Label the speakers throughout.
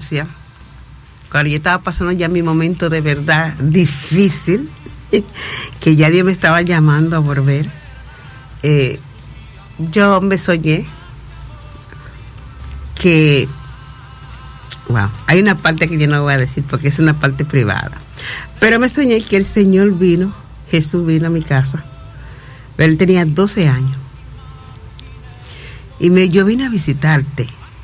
Speaker 1: iglesia, cuando yo estaba pasando ya mi momento de verdad difícil, que ya Dios me estaba llamando a volver, yo me soñé que, wow, hay una parte que yo no voy a decir porque es una parte privada, pero me soñé que el Señor vino, Jesús vino a mi casa. Él tenía 12 años y yo vine a visitarte,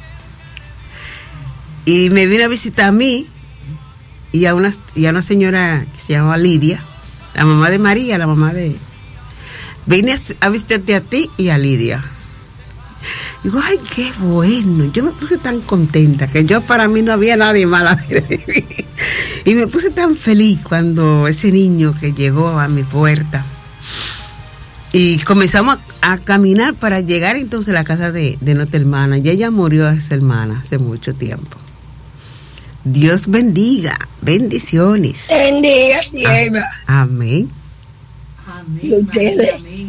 Speaker 1: y me vino a visitar a mí y a una señora que se llamaba Lidia, la mamá de María, la mamá de... Vine a visitarte a ti y a Lidia. Digo, ay, qué bueno. Yo me puse tan contenta que yo, para mí no había nadie más. Y me puse tan feliz cuando ese niño que llegó a mi puerta, y comenzamos a caminar para llegar entonces a la casa de nuestra hermana. Y ella murió, esa hermana, hace mucho tiempo. Dios bendiga, bendiciones.
Speaker 2: Bendiga, sierva.
Speaker 1: Amén.
Speaker 3: Amén, amén.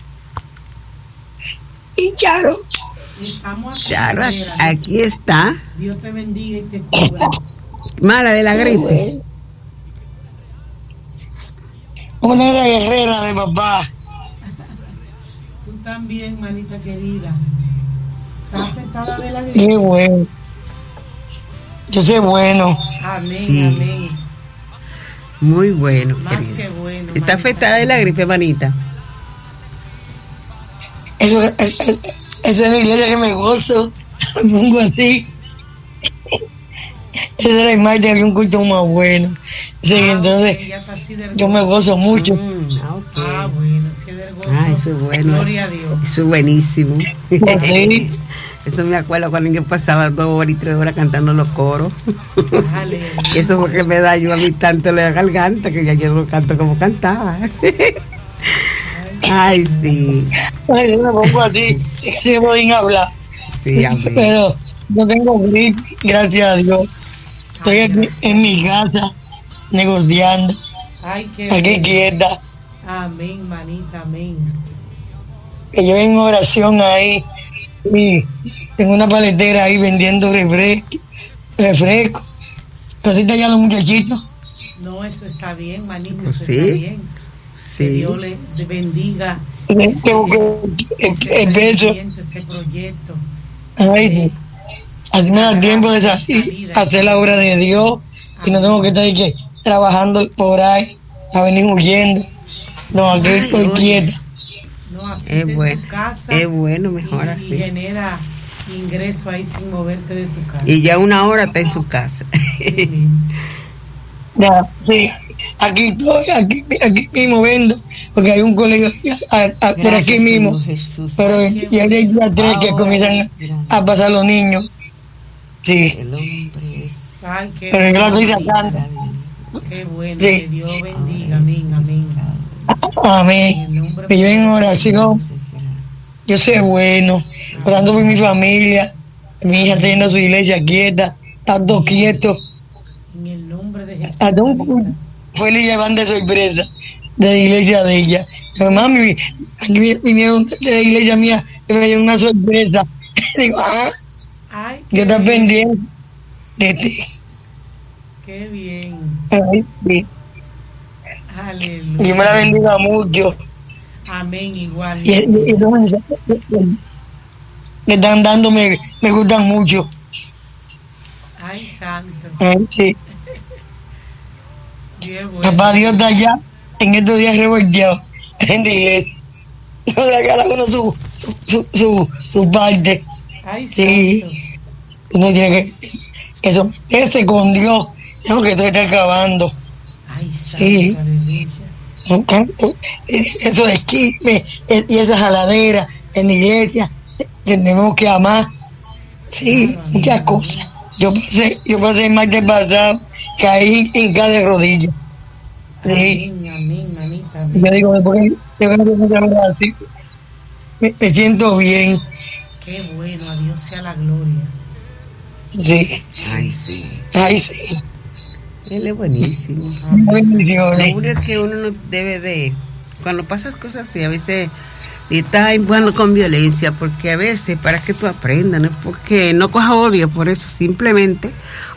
Speaker 2: Y Charo.
Speaker 1: Charo, aquí está.
Speaker 3: Dios te bendiga y te cubra.
Speaker 1: Mala de la gripe.
Speaker 2: Una guerrera de papá.
Speaker 3: Tú también, manita querida. ¿Estás afectada de la gripe?
Speaker 2: Qué bueno. Yo sé bueno.
Speaker 3: Amén,
Speaker 1: Sí.
Speaker 3: amén.
Speaker 1: Muy bueno.
Speaker 3: Más
Speaker 1: querida.
Speaker 3: que bueno.
Speaker 1: ¿Está afectada de la gripe, manita?
Speaker 2: Eso es la iglesia que me gozo. Me pongo así. Esa es la imagen de un culto más bueno. Sí, entonces,
Speaker 3: ok, ya está así del
Speaker 2: yo me gozo mucho.
Speaker 1: Okay.
Speaker 3: Bueno, si es del gozo.
Speaker 1: Eso es bueno.
Speaker 3: Gloria a Dios.
Speaker 1: Eso es buenísimo.
Speaker 2: Sí.
Speaker 1: Eso me acuerdo cuando yo pasaba 2 horas y 3 horas cantando los coros.
Speaker 3: Aleluya.
Speaker 1: Eso fue que me dañó a mí tanto la garganta, que ya yo no canto como cantaba. Ay, sí.
Speaker 2: Ay, yo me pongo así. Sí, me pueden hablar.
Speaker 1: Sí, amén.
Speaker 2: Pero no tengo gripe, gracias a Dios. Estoy aquí en mi casa negociando.
Speaker 3: Ay, qué
Speaker 2: Aquí
Speaker 3: bueno.
Speaker 2: quieta.
Speaker 3: Amén, manita, amén.
Speaker 2: Que yo en oración ahí. Y tengo una paletera ahí vendiendo refresco. Cosita ya los muchachitos.
Speaker 3: No, eso está bien, manita,
Speaker 1: Pues
Speaker 3: eso
Speaker 1: sí.
Speaker 3: está bien. Que
Speaker 1: Sí.
Speaker 3: Dios les bendiga
Speaker 2: El
Speaker 3: ese
Speaker 2: peso.
Speaker 3: emprendimiento, ese proyecto.
Speaker 2: Ay, así me da tiempo de hacer la obra de Dios. Y no tengo que estar que trabajando por ahí, a venir huyendo. No, aquí
Speaker 1: Ay,
Speaker 2: estoy
Speaker 1: oye.
Speaker 2: quieta.
Speaker 3: No, así
Speaker 1: Es
Speaker 3: en
Speaker 1: bueno.
Speaker 3: tu casa.
Speaker 1: Es bueno, mejor
Speaker 3: y
Speaker 1: así.
Speaker 3: genera ingreso ahí sin moverte de tu casa.
Speaker 1: Y ya 1 hora está en su casa.
Speaker 3: Sí, mismo.
Speaker 2: Ya, sí, aquí estoy, aquí mismo vendo, porque hay un colegio por aquí mismo.
Speaker 1: Señor Jesús.
Speaker 2: Pero ya hay día 3 que comienzan a pasar los niños. Sí,
Speaker 1: El hombre es...
Speaker 3: Ay, qué
Speaker 2: pero yo la
Speaker 3: bueno,
Speaker 2: estoy sacando.
Speaker 3: qué bueno,
Speaker 2: Sí.
Speaker 3: que Dios bendiga, amén, amén.
Speaker 2: Amén.
Speaker 3: En el nombre
Speaker 2: Que yo en
Speaker 3: poderoso de
Speaker 2: oración, yo sé bueno, orando por mi familia. Mi hija está yendo a su iglesia quieta, estando quieto.
Speaker 3: En el nombre de Jesús.
Speaker 2: Hasta un fue y llevan de sorpresa de la iglesia de ella. Pero mami, aquí vinieron de la iglesia mía que me dieron una sorpresa. Digo,
Speaker 3: Ay,
Speaker 2: yo estoy pendiente de ti.
Speaker 3: Qué bien.
Speaker 2: Ay, sí.
Speaker 3: Aleluya.
Speaker 2: Dios me la bendiga mucho.
Speaker 3: Amén, igual.
Speaker 2: Y los mensajes que están dando me gustan mucho.
Speaker 3: Ay, santo.
Speaker 2: Ay, sí.
Speaker 3: Qué bueno.
Speaker 2: Papá Dios está allá en estos días revolteado en la iglesia. No le cada uno su parte.
Speaker 3: Ay,
Speaker 2: Sí.
Speaker 3: santo.
Speaker 2: Uno tiene que someterse con Dios. Es lo que estoy acabando.
Speaker 3: Ay, santo,
Speaker 2: Sí.
Speaker 3: aleluya.
Speaker 2: Eso de chisme y esa jaladera en la iglesia. Tenemos que amar. Sí,
Speaker 3: Claro,
Speaker 2: muchas cosas. Yo pasé el martes pasado, caí en cada rodilla. Sí.
Speaker 3: Amén, amén, manita, amén.
Speaker 2: Yo digo, porque yo creo que muchas veces así me siento bien.
Speaker 3: Qué bueno, a Dios sea la gloria.
Speaker 2: Sí.
Speaker 1: Ay, sí.
Speaker 2: Ay, sí.
Speaker 1: Él es buenísimo. Lo
Speaker 2: Bendiciones.
Speaker 1: único es que uno no debe de... Cuando pasas cosas así, a veces... Y está bueno con violencia, porque a veces, para que tú aprendas, no es porque no cojas odio por eso, simplemente